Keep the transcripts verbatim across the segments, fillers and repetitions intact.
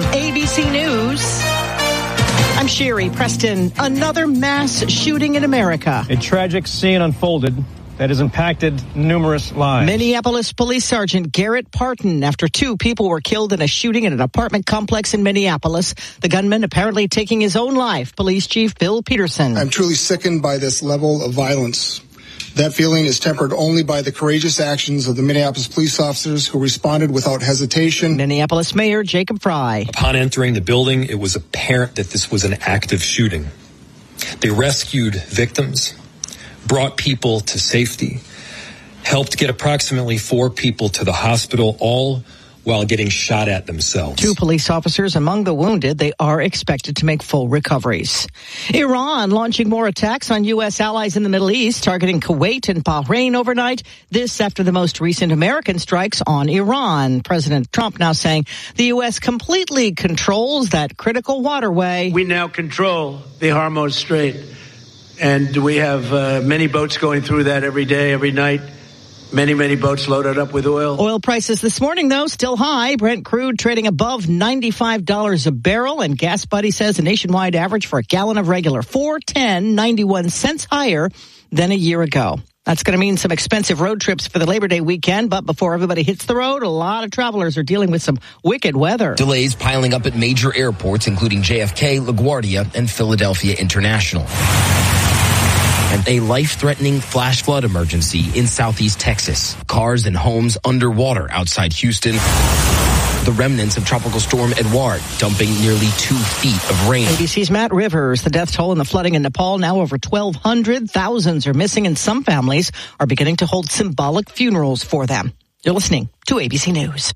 From A B C News, I'm Sherry Preston. Another mass shooting in America. A tragic scene unfolded that has impacted numerous lives. Minneapolis Police Sergeant Garrett Parton, after two people were killed in a shooting at an apartment complex in Minneapolis. The gunman apparently taking his own life. Police Chief Bill Peterson. I'm truly sickened by this level of violence. That feeling is tempered only by the courageous actions of the Minneapolis police officers who responded without hesitation. Minneapolis Mayor Jacob Fry. Upon entering the building, it was apparent that this was an active shooting. They rescued victims, brought people to safety, helped get approximately four people to the hospital, all while getting shot at themselves. Two police officers among the wounded. They are expected to make full recoveries. Iran launching more attacks on U S allies in the Middle East, targeting Kuwait and Bahrain overnight. This after the most recent American strikes on Iran. President Trump now saying the U S completely controls that critical waterway. We now control the Hormuz Strait, and we have uh, many boats going through that every day, every night. Many, many boats loaded up with oil. Oil prices this morning, though, still high. Brent crude trading above ninety-five dollars a barrel. And Gas Buddy says the nationwide average for a gallon of regular, four ten, ninety-one cents higher than a year ago. That's going to mean some expensive road trips for the Labor Day weekend. But before everybody hits the road, a lot of travelers are dealing with some wicked weather. Delays piling up at major airports, including J F K, LaGuardia, and Philadelphia International. And a life-threatening flash flood emergency in southeast Texas. Cars and homes underwater outside Houston. The remnants of Tropical Storm Edouard dumping nearly two feet of rain. A B C's Matt Rivers. The death toll in the flooding in Nepal now over twelve hundred. Thousands are missing, and some families are beginning to hold symbolic funerals for them. You're listening to A B C News.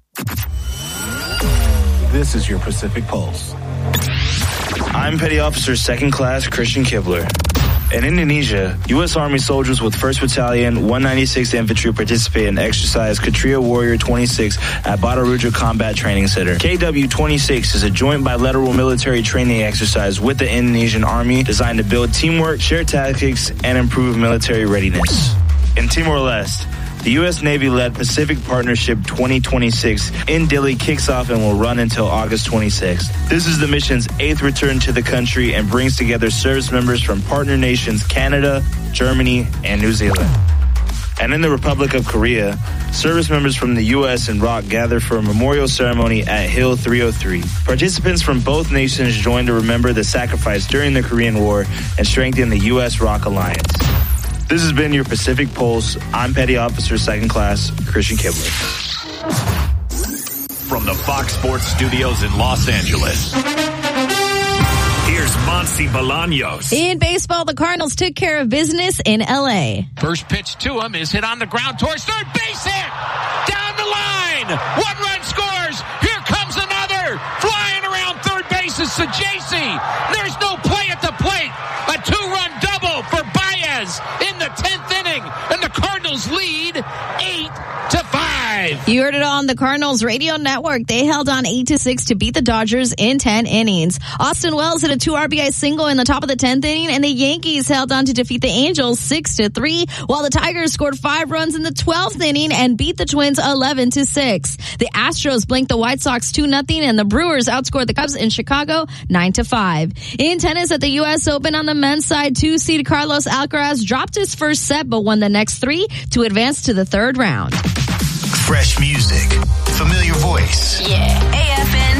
This is your Pacific Pulse. I'm Petty Officer Second Class Christian Kibler. In Indonesia, U S Army soldiers with first Battalion, one ninety-sixth Infantry participated in exercise Kshatriya Warrior twenty-six at Batu Raja Combat Training Center. K W twenty-six is a joint bilateral military training exercise with the Indonesian Army designed to build teamwork, share tactics, and improve military readiness. In Timor-Leste, the U S Navy-led Pacific Partnership twenty twenty-six in Dili kicks off and will run until August twenty-sixth. This is the mission's eighth return to the country and brings together service members from partner nations Canada, Germany, and New Zealand. And in the Republic of Korea, service members from the U S and R O C gather for a memorial ceremony at Hill three oh three. Participants from both nations join to remember the sacrifice during the Korean War and strengthen the U S R O C alliance. This has been your Pacific Pulse. I'm Petty Officer Second Class Christian Kibler. From the Fox Sports Studios in Los Angeles, here's Monsi Bolaños. In baseball, the Cardinals took care of business in L A. First pitch to him is hit on the ground towards third base hit. Down the line. One run scores. Here comes another. Flying around third base is Sajasi. There's no play at the plate. A two-run double for Baez in the tenth inning, and the Cardinals lead eight to five. You heard it on the Cardinals radio network. They held on eight to six to beat the Dodgers in ten innings. Austin Wells hit a two R B I single in the top of the tenth inning, and the Yankees held on to defeat the Angels six to three, while the Tigers scored five runs in the twelfth inning and beat the Twins eleven to six. The Astros blanked the White Sox two nothing, and the Brewers outscored the Cubs in Chicago nine to five. In tennis at the U S Open on the men's side, two-seed Carlos Alcaraz dropped his first set but won the next three to advance to the third round. Fresh music, familiar voice. Yeah, A F N